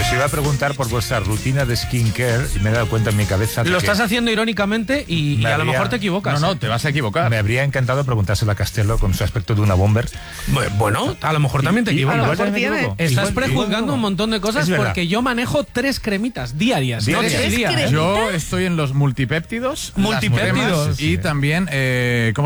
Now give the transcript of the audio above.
Os iba a preguntar por vuestra rutina de skincare y me he dado cuenta en mi cabeza de Lo que estás haciendo irónicamente y a lo mejor te equivocas. No, te vas a equivocar. me habría encantado preguntárselo a Castello con su aspecto de una bomber. Bueno, a lo mejor también te equivocas. Igual también me equivoco. Estás Igual- prejuzgando un montón de cosas Es verdad. porque yo manejo 3 cremitas diarias. ¿Diarias? Noche y día, ¿eh? Yo estoy en los multipéptidos. Multipéptidos. las cremas, y también,